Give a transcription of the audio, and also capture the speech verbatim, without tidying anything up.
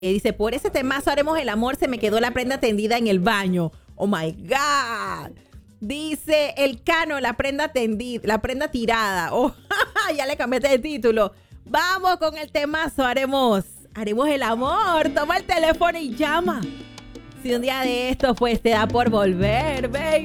dice, por ese temazo haremos el amor, se me quedó la prenda tendida en el baño. Oh my God. Dice el Cano, la prenda tendida, la prenda tirada. Oh, ya le cambiaste de título. Vamos con el temazo, haremos, haremos el amor. Toma el teléfono y llama. Si un día de estos pues te da por volver, baby.